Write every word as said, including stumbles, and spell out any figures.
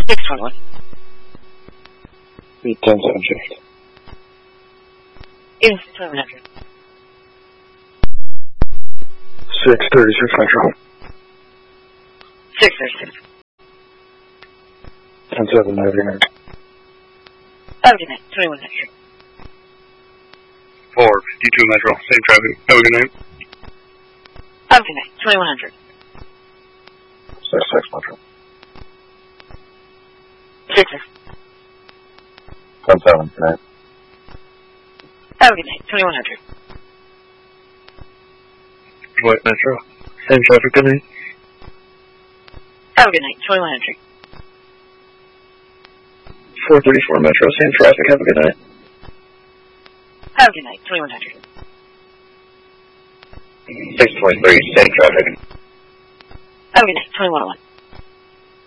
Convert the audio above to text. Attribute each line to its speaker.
Speaker 1: six twenty-one.
Speaker 2: ten seven shift.
Speaker 1: Evening twenty-one hundred.
Speaker 2: six thirty-six Metro.
Speaker 1: six thirty-six.
Speaker 2: ten seven ninety-nine.
Speaker 1: Have a good night. twenty-one hundred.
Speaker 3: four fifty-two Metro. Same traffic. Have a good night.
Speaker 1: Have a good night. twenty-one hundred.
Speaker 2: six six Metro.
Speaker 1: six six.
Speaker 2: ten seven tonight.
Speaker 1: Have a good night. twenty-one hundred.
Speaker 3: White Metro. Same traffic. Good night.
Speaker 1: Have a good night. twenty-one hundred.
Speaker 3: four thirty-four Metro. Same traffic. Have a good night.
Speaker 1: Have a good night. twenty-one hundred.
Speaker 3: six twenty-three. Same traffic.
Speaker 1: Have a good night. twenty-one oh one.